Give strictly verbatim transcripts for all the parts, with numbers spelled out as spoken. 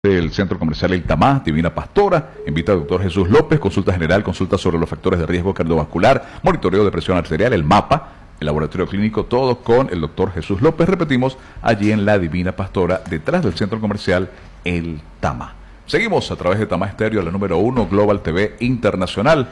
del Centro Comercial El Tamá, Divina Pastora, invita al doctor Jesús López, consulta general, consulta sobre los factores de riesgo cardiovascular, monitoreo de presión arterial, el mapa, el laboratorio clínico, todo con el doctor Jesús López, repetimos, allí en la Divina Pastora, detrás del Centro Comercial El Tamá. Seguimos a través de Tamá Estéreo, la número uno, Global T V Internacional.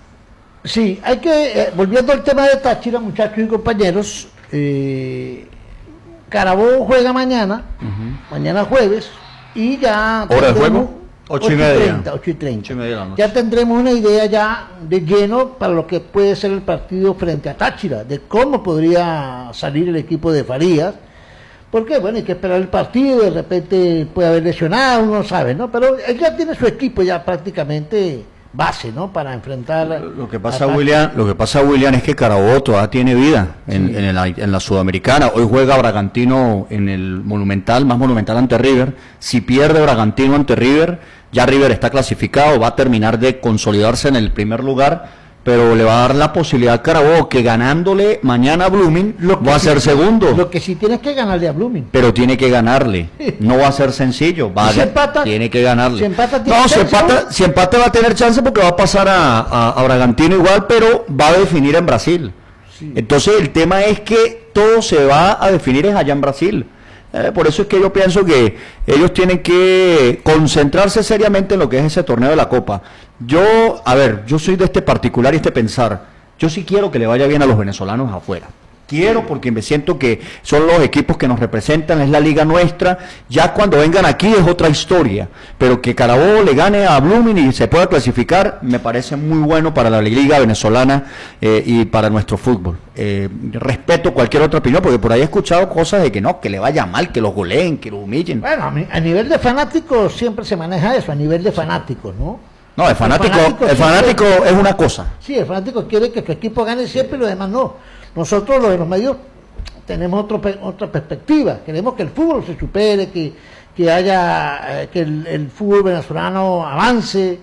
Sí, hay que, eh, volviendo al tema de Táchira, muchachos y compañeros, eh, Carabobo juega mañana, uh-huh. mañana jueves, y ya ¿hora de juego? ocho y media. ocho y treinta. Ya tendremos una idea ya de lleno para lo que puede ser el partido frente a Táchira, de cómo podría salir el equipo de Farías, porque bueno, hay que esperar el partido, de repente puede haber lesionado, uno no sabe, ¿no? Pero él ya tiene su equipo ya prácticamente base, ¿no? Para enfrentar lo que pasa, William, lo que pasa, William, es que Carabobo todavía tiene vida en, sí. en, el, en la Sudamericana. Hoy juega Bragantino en el Monumental, más Monumental ante River. Si pierde Bragantino ante River, ya River está clasificado, va a terminar de consolidarse en el primer lugar, pero le va a dar la posibilidad a Carabobo que ganándole mañana a Blooming va a ser sí, segundo. Lo que sí tienes que ganarle a Blooming. Pero tiene que ganarle, no va a ser sencillo, va a, si empata, tiene que ganarle. Si empata, no, si empata, si empata va a tener chance porque va a pasar a, a, a Bragantino igual, pero va a definir en Brasil. Sí. Entonces el tema es que todo se va a definir allá en Brasil. Eh, por eso es que yo pienso que ellos tienen que concentrarse seriamente en lo que es ese torneo de la Copa. Yo, a ver, yo soy de este particular y este pensar, yo sí quiero que le vaya bien a los venezolanos afuera. Quiero porque me siento que son los equipos que nos representan, es la liga nuestra, ya cuando vengan aquí es otra historia, pero que Carabobo le gane a Blooming y se pueda clasificar, me parece muy bueno para la liga venezolana eh, y para nuestro fútbol. Eh, respeto cualquier otra opinión, porque por ahí he escuchado cosas de que no, que le vaya mal, que los goleen, que los humillen. Bueno, a nivel de fanáticos siempre se maneja eso, a nivel de fanáticos, ¿no? No, el fanático, el fanático, el fanático siempre, es una cosa. Sí, el fanático quiere que su equipo gane siempre y los demás no. Nosotros los de los medios tenemos otro, otra perspectiva, queremos que el fútbol se supere, que, que haya, eh, que el, el fútbol venezolano avance,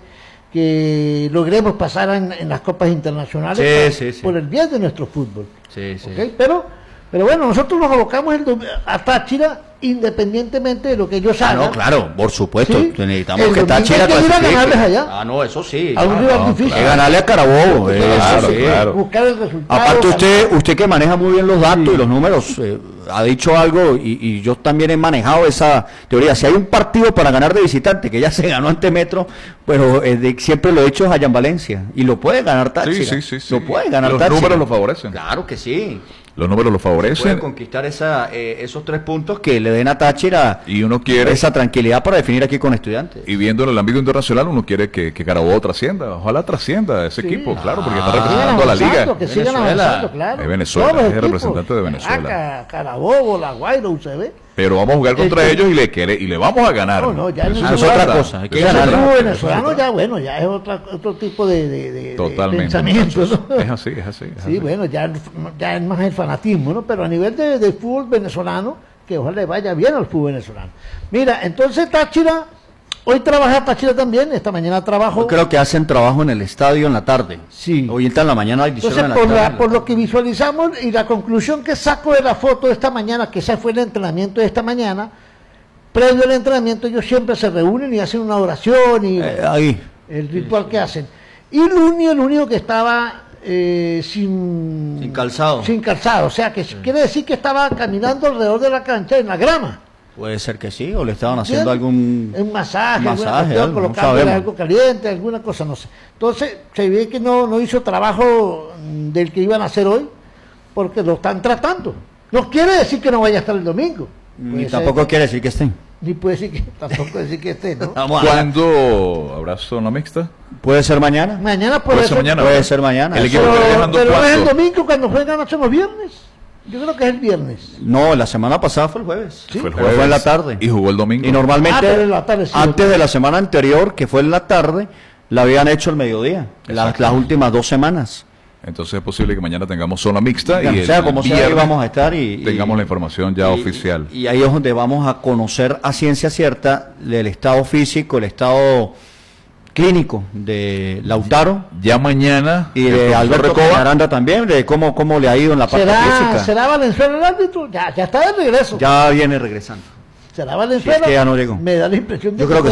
que logremos pasar en, en las copas internacionales sí, por, sí, sí. por el bien de nuestro fútbol. Sí, sí. ¿Okay? Pero, pero bueno, nosotros nos abocamos el, a Táchira independientemente de lo que ellos hagan. Ah, no, claro, por supuesto. ¿Sí? Necesitamos el que Táchira clasifique. Allá. Ah, no, eso sí. A un rival no, difícil. Claro. Que ganarle a Carabobo. Sí, eso claro, sí. claro. Buscar el resultado. Aparte usted, usted que maneja muy bien los datos sí. y los números, eh, ha dicho algo y, y yo también he manejado esa teoría. Si hay un partido para ganar de visitante, que ya se ganó ante Metro, pero eh, de, siempre lo he hecho es allá en Valencia. Y lo puede ganar Táchira. Sí, sí, sí, sí. Lo puede ganar Los Táchira. números lo favorecen. Claro que sí. Los números lo favorecen. Puede conquistar esa, eh, esos tres puntos que le den a Táchira y uno quiere esa tranquilidad para definir aquí con Estudiantes. Y viendo en el ámbito internacional, uno quiere que, que Carabobo trascienda. Ojalá trascienda ese sí. equipo, claro, porque está representando a la liga. Que sigan avanzando, claro. Es Venezuela, es el representante de Venezuela. Acá, Carabobo, La Guaira, U C B. Pero vamos a jugar contra el, ellos y le quiere, y le vamos a ganar. No, no, ya eso es otra cosa. Hay que ganar. El venezolano ya, bueno, ya es otra, otro tipo de, de, de, Totalmente, de pensamiento, ¿no? Es así, es así. Es sí, así. bueno, ya, ya es más el fanatismo, ¿no? Pero a nivel de, de fútbol venezolano, que ojalá le vaya bien al fútbol venezolano. Mira, entonces Táchira, hoy trabaja Táchira también, esta mañana trabajo. Yo creo que hacen trabajo en el estadio en la tarde. Sí. Hoy en la mañana hay Entonces, por, la, la por lo que visualizamos y la conclusión que saco de la foto de esta mañana, que ese fue el entrenamiento de esta mañana, previo al entrenamiento ellos siempre se reúnen y hacen una oración y eh, ahí. el ritual sí, que sí. hacen. Y el único, el único que estaba eh, sin, sin calzado. Sin calzado, o sea, que sí. quiere decir que estaba caminando alrededor de la cancha en la grama. Puede ser que sí, o le estaban haciendo algún un masaje, masaje algo, colocándole no algo caliente, alguna cosa, no sé. Entonces, se ve que no, no hizo trabajo del que iban a hacer hoy, porque lo están tratando. No quiere decir que no vaya a estar el domingo. Ni tampoco quiere decir que estén. Ni puede decir que tampoco decir que estén, ¿no? ¿Cuándo habrá zona mixta? ¿Puede ser mañana? Mañana puede, puede ser, ser mañana. Puede ser mañana. El equipo pero pero no es el domingo cuando juegan, no hacemos viernes. Yo creo que es el viernes. No, la semana pasada fue el jueves. ¿Sí? Fue el jueves. Fue en la tarde. Y jugó el domingo. Y normalmente, ah, la tarde, sí, antes de la semana anterior, que fue en la tarde, la habían hecho el mediodía. Las, las últimas dos semanas. Entonces es posible que mañana tengamos zona mixta. Y o sea, como sea, ahí vamos a estar y tengamos y, la información ya y, oficial. Y ahí es donde vamos a conocer a ciencia cierta el estado físico, el estado clínico de Lautaro. Ya mañana. Y de Alberto Aranda también, de cómo, cómo le ha ido en la parte ¿Será, física. ¿Será Valenzuela el árbitro? Ya, ya está de regreso. Ya viene regresando. ¿Será Valenzuela? Si es que ya no llegó. Me da la impresión de Yo que creo que